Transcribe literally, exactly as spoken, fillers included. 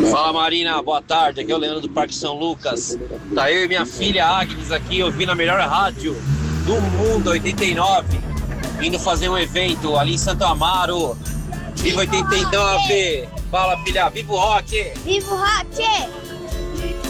Fala Marina, boa tarde, aqui é o Leandro do Parque São Lucas. Tá eu e minha filha Agnes aqui ouvindo a melhor rádio do mundo, oitenta e nove, indo fazer um evento ali em Santo Amaro. Viva oitenta e nove! Fala filha, viva o rock! Viva o rock!